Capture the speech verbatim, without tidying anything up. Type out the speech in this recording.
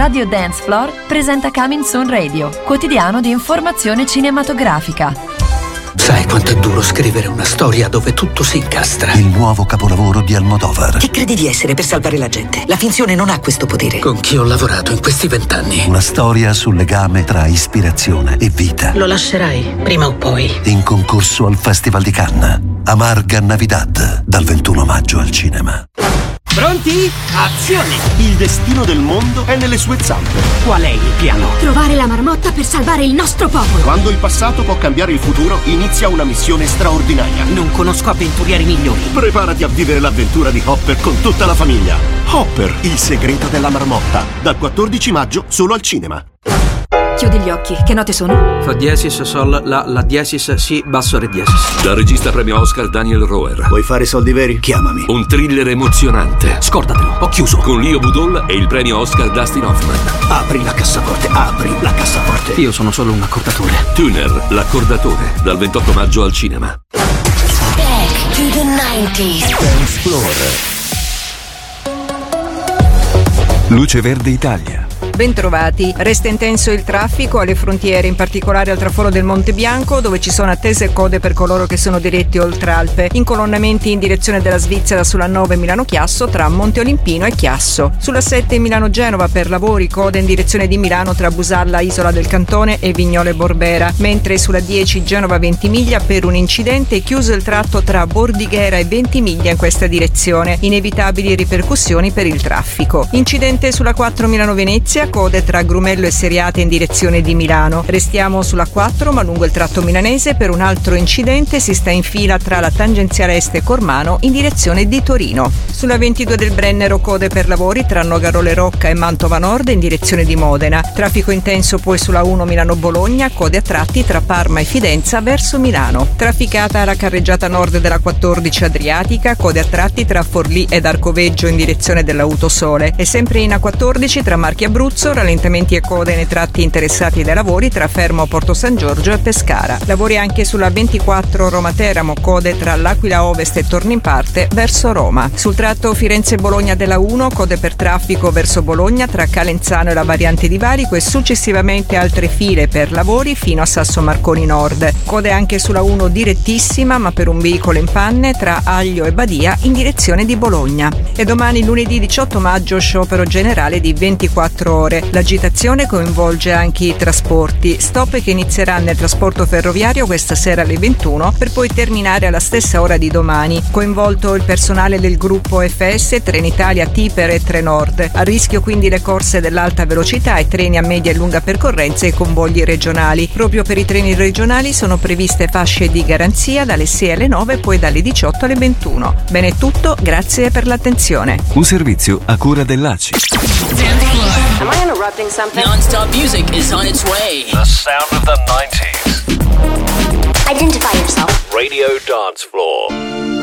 Radio Dance Floor presenta Coming Soon Radio, quotidiano di informazione cinematografica. Sai quanto è duro scrivere una storia dove tutto si incastra? Il nuovo capolavoro di Almodovar. Chi credi di essere per salvare la gente? La finzione non ha questo potere. Con chi ho lavorato in questi vent'anni? Una storia sul legame tra ispirazione e vita. Lo lascerai, prima o poi. In concorso al Festival di Cannes. Amarga Navidad, dal ventuno maggio al cinema. Pronti? Azione! Il destino del mondo è nelle sue zampe. Qual è il piano? Trovare la marmotta per salvare il nostro popolo. Quando il passato può cambiare il futuro, inizia una missione straordinaria. Non conosco avventurieri migliori. Preparati a vivere l'avventura di Hopper con tutta la famiglia. Hopper, il segreto della marmotta. Dal quattordici maggio solo al cinema. Chiudi gli occhi, che note sono? Fa diesis, sol, la, la diesis, si, basso, re diesis. Dal regista premio Oscar Daniel Roher. Vuoi fare soldi veri? Chiamami. Un thriller emozionante. Scordatelo, ho chiuso. Con Leo Budol e il premio Oscar Dustin Hoffman. Apri la cassaforte, apri la cassaforte. Io sono solo un accordatore. Tuner, l'accordatore. Dal ventotto maggio al cinema. Back to the nineties. Dance Floor. Luce Verde Italia. Bentrovati. Resta intenso il traffico alle frontiere, in particolare al traforo del Monte Bianco, dove ci sono attese code per coloro che sono diretti oltre Alpe. Incolonnamenti in direzione della Svizzera sulla nove Milano-Chiasso tra Monte Olimpino e Chiasso. Sulla sette Milano-Genova per lavori, code in direzione di Milano tra Busalla, Isola del Cantone e Vignole Borbera. Mentre sulla dieci Genova-Ventimiglia per un incidente è chiuso il tratto tra Bordighera e Ventimiglia in questa direzione. Inevitabili ripercussioni per il traffico. Incidente sulla quattro Milano-Venezia, code tra Grumello e Seriate in direzione di Milano. Restiamo sulla quattro, ma lungo il tratto milanese per un altro incidente si sta in fila tra la tangenziale est e Cormano in direzione di Torino. Sulla ventidue del Brennero, code per lavori tra Nogarole Rocca e Mantova Nord in direzione di Modena. Traffico intenso poi sulla uno Milano-Bologna, code a tratti tra Parma e Fidenza verso Milano. Trafficata la carreggiata nord della quattordici Adriatica, code a tratti tra Forlì ed Arcoveggio in direzione dell'Autosole. E sempre in A quattordici tra Marche e Abruzzo, rallentamenti e code nei tratti interessati dai lavori tra Fermo Porto San Giorgio e Pescara. Lavori anche sulla ventiquattro Roma-Teramo, code tra l'Aquila Ovest e Tornimparte verso Roma. Sul tratto Firenze-Bologna della uno, code per traffico verso Bologna tra Calenzano e la variante di Valico e successivamente altre file per lavori fino a Sasso Marconi Nord. Code anche sulla uno direttissima ma per un veicolo in panne tra Aglio e Badia in direzione di Bologna. E domani lunedì diciotto maggio sciopero generale di ventiquattro ore. L'agitazione coinvolge anche i trasporti, stop che inizierà nel trasporto ferroviario questa sera alle ventuno per poi terminare alla stessa ora di domani. Coinvolto il personale del gruppo F S, Trenitalia, Tiper e Trenord. A rischio quindi le corse dell'alta velocità e treni a media e lunga percorrenza e convogli regionali. Proprio per i treni regionali sono previste fasce di garanzia dalle sei alle nove e poi dalle diciotto alle ventuno. Bene, è tutto, grazie per l'attenzione. Un servizio a cura dell'A C I. Am I interrupting something? Non-stop music is on its way. The sound of the nineties. Identify yourself. Radio Dance Floor.